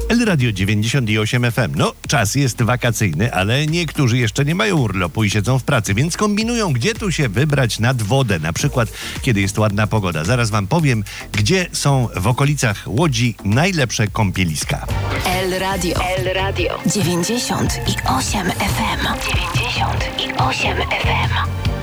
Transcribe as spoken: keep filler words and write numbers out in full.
El Radio dziewięćdziesiąt osiem F M. No, czas jest wakacyjny, ale niektórzy jeszcze nie mają urlopu i siedzą w pracy, więc kombinują, gdzie tu się wybrać nad wodę, na przykład kiedy jest ładna pogoda. Zaraz wam powiem, gdzie są w okolicach Łodzi najlepsze kąpieliska. El Radio. El Radio. dziewięćdziesiąt osiem F M. dziewięćdziesiąt osiem F M.